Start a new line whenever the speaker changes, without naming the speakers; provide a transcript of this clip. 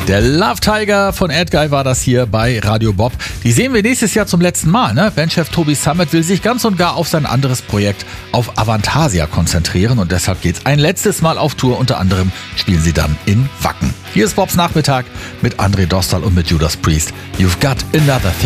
Der Love Tiger von Edguy war das hier bei Radio Bob. Die sehen wir nächstes Jahr zum letzten Mal. Ne? Bandchef Tobi Sammet will sich ganz und gar auf sein anderes Projekt, auf Avantasia, konzentrieren. Und deshalb geht's ein letztes Mal auf Tour. Unter anderem spielen sie dann in Wacken. Hier ist Bobs Nachmittag mit André Dostal und mit Judas Priest. You've got another thing.